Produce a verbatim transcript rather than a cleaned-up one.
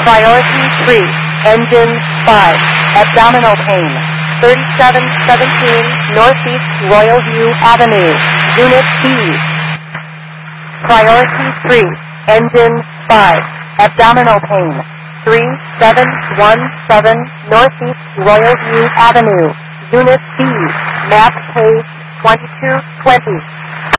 Priority three, Engine five, abdominal pain, thirty-seven seventeen Northeast Royal View Avenue, Unit B. Priority three, Engine five, abdominal pain, three seven one seven Northeast Royal View Avenue, Unit B, map page twenty-two twenty.